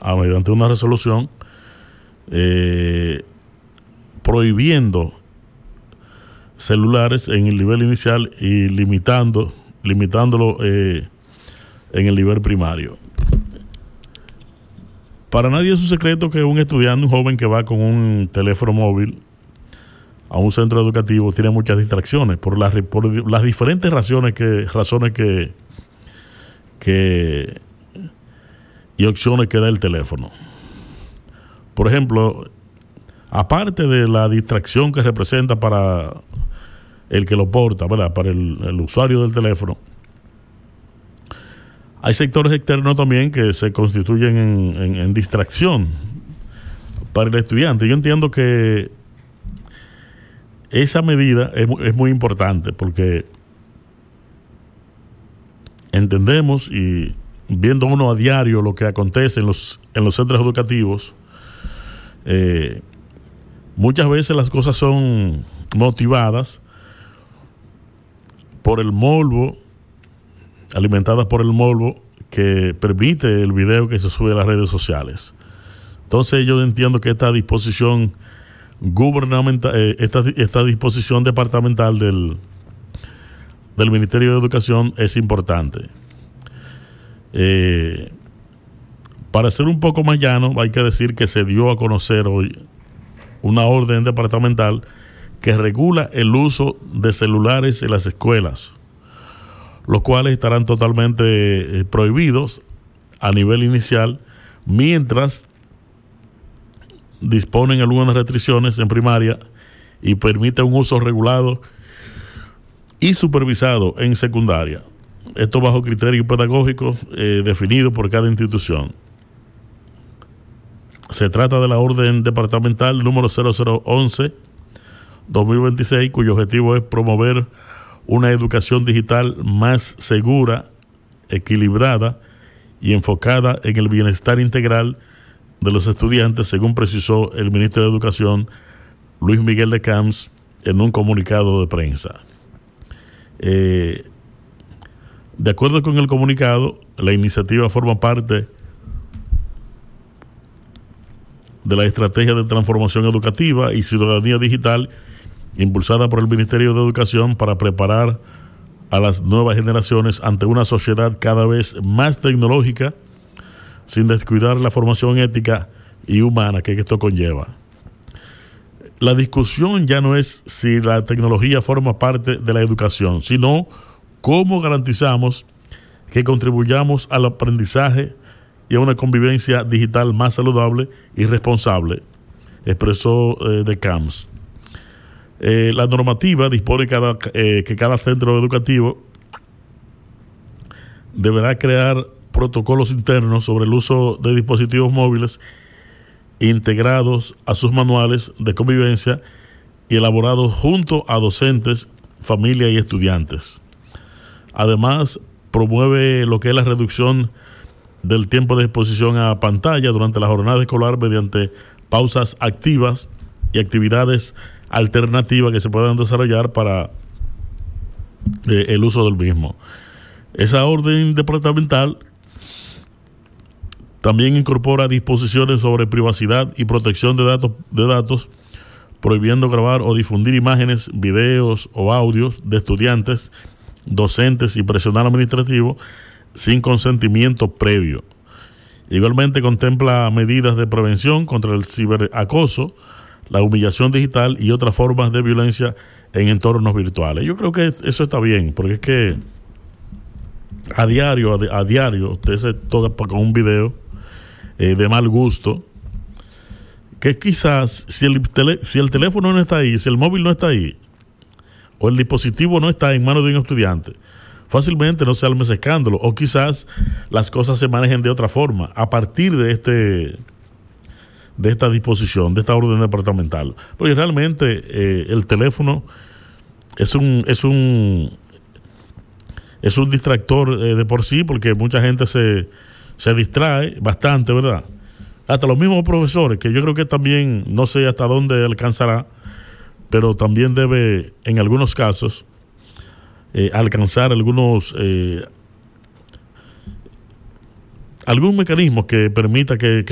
mediante una resolución prohibiendo celulares en el nivel inicial y limitándolo en el nivel primario. Para nadie es un secreto que un estudiante, un joven que va con un teléfono móvil a un centro educativo tiene muchas distracciones por las diferentes razones y opciones que da el teléfono. Por ejemplo, aparte de la distracción que representa para el que lo porta, ¿verdad?, para el usuario del teléfono, hay sectores externos también que se constituyen en distracción para el estudiante. Yo entiendo que esa medida es muy importante porque entendemos, y viendo uno a diario lo que acontece en los centros educativos, muchas veces las cosas son motivadas por el morbo, alimentadas por el morbo que permite el video que se sube a las redes sociales. Entonces yo entiendo que esta disposición gubernamental, esta disposición departamental del Ministerio de Educación es importante. Para ser un poco más llano, hay que decir que se dio a conocer hoy una orden departamental que regula el uso de celulares en las escuelas, los cuales estarán totalmente prohibidos a nivel inicial, mientras disponen algunas restricciones en primaria y permite un uso regulado y supervisado en secundaria. Esto bajo criterios pedagógicos definidos por cada institución. Se trata de la orden departamental número 0011-2026, cuyo objetivo es promover una educación digital más segura, equilibrada y enfocada en el bienestar integral de los estudiantes, según precisó el ministro de Educación, Luis Miguel de Camps, en un comunicado de prensa. De acuerdo con el comunicado, la iniciativa forma parte de la estrategia de transformación educativa y ciudadanía digital impulsada por el Ministerio de Educación para preparar a las nuevas generaciones ante una sociedad cada vez más tecnológica, sin descuidar la formación ética y humana que esto conlleva. La discusión ya no es si la tecnología forma parte de la educación, sino cómo garantizamos que contribuyamos al aprendizaje y a una convivencia digital más saludable y responsable, expresó de Camps. La normativa dispone que cada centro educativo deberá crear protocolos internos sobre el uso de dispositivos móviles integrados a sus manuales de convivencia y elaborados junto a docentes, familia y estudiantes. Además, promueve lo que es la reducción del tiempo de exposición a pantalla durante la jornada escolar mediante pausas activas y actividades alternativas que se puedan desarrollar para el uso del mismo. Esa orden departamental también incorpora disposiciones sobre privacidad y protección de datos, prohibiendo grabar o difundir imágenes, videos o audios de estudiantes, docentes y personal administrativo sin consentimiento previo. Igualmente contempla medidas de prevención contra el ciberacoso, la humillación digital y otras formas de violencia en entornos virtuales. Yo creo que eso está bien, porque es que a diario usted se toca con un video de mal gusto, que quizás si el teléfono no está ahí, si el móvil no está ahí, o el dispositivo no está en manos de un estudiante, fácilmente no se arme ese escándalo, o quizás las cosas se manejen de otra forma a partir de esta disposición, de esta orden departamental. Porque realmente el teléfono es un distractor de por sí, porque mucha gente se distrae bastante, ¿verdad? Hasta los mismos profesores, que yo creo que también, no sé hasta dónde alcanzará, pero también debe, en algunos casos, alcanzar algún mecanismo que permita que